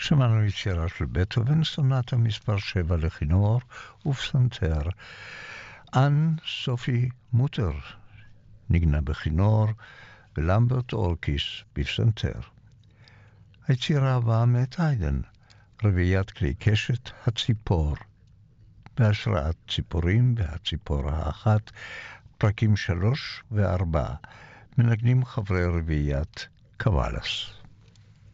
שמענו יצירה של בטהובן, סונטה מספר 7 לכינור ופסנתר. אן סופי מוטר נגנה בכינור, ולמברט אורקיס בפסנתר. היצירה הבאה מאת היידן, רביעיית כלי קשת הציפור, בהשראת ציפורים והציפור האחת, פרקים 3 ו4, מנגנים חברי רביעיית קוואלס.